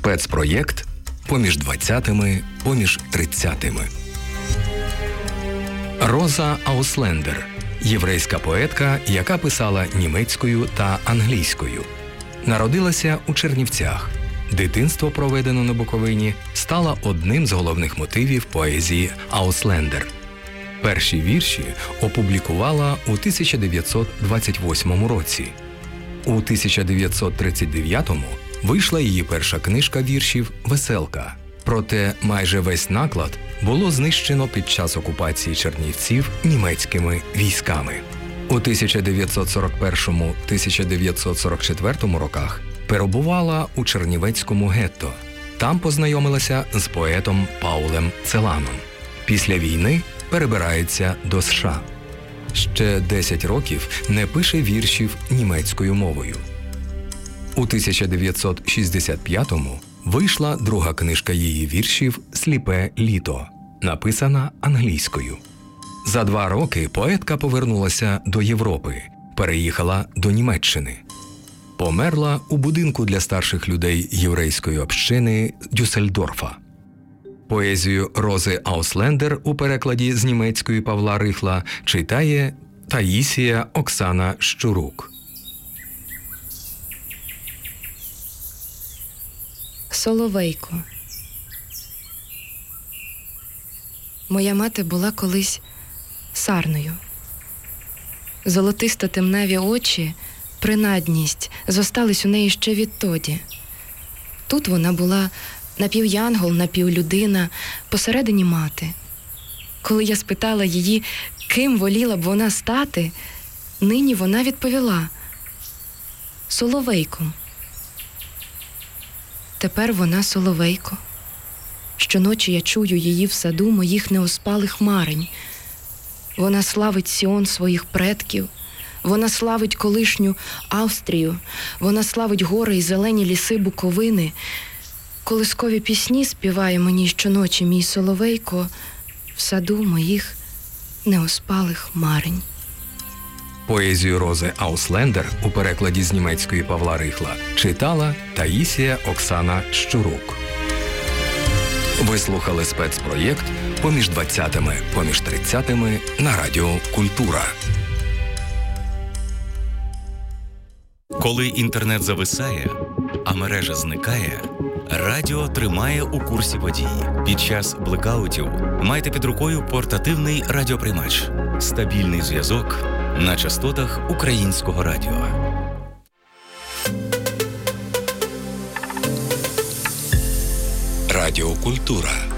Спецпроєкт «Поміж 20-ми, поміж 30-ми». Роза Ауслендер – єврейська поетка, яка писала німецькою та англійською. Народилася у Чернівцях. Дитинство, проведено на Буковині, стало одним з головних мотивів поезії Ауслендер. Перші вірші опублікувала у 1928 році. У 1939-му вийшла її перша книжка віршів «Веселка». Проте майже весь наклад було знищено під час окупації Чернівців німецькими військами. У 1941-1944 роках перебувала у Чернівецькому гетто. Там познайомилася з поетом Паулем Целаном. Після війни перебирається до США. Ще 10 років не пише віршів німецькою мовою. У 1965-му вийшла друга книжка її віршів «Сліпе літо», написана англійською. За 2 роки поетка повернулася до Європи, переїхала до Німеччини. Померла у будинку для старших людей єврейської общини Дюссельдорфа. Поезію Рози Ауслендер у перекладі з німецької Павла Рихла читає Таїсія Оксана Щурук. Соловейко. Моя мати була колись сарною. Золотисто-темневі очі, принадність зостались у неї ще відтоді. Тут вона була напів'янгол, напівлюдина, посередині мати. Коли я спитала її, ким воліла б вона стати, нині вона відповіла – соловейком. Тепер вона соловейко. Щоночі я чую її в саду моїх неоспалих марень. Вона славить Сіон своїх предків, вона славить колишню Австрію, вона славить гори і зелені ліси Буковини. Колискові пісні співає мені щоночі мій соловейко в саду моїх неоспалих марень. Поезію Рози Ауслендер у перекладі з німецької Павла Рихла читала Таїсія Оксана Щурук. Ви слухали спецпроєкт «Поміж 20-ми, поміж 30-ми» на Радіо Культура. Коли інтернет зависає, а мережа зникає, радіо тримає у курсі подій. Під час блекаутів майте під рукою портативний радіоприймач. Стабільний зв'язок на частотах українського радіо. Радіо Культура.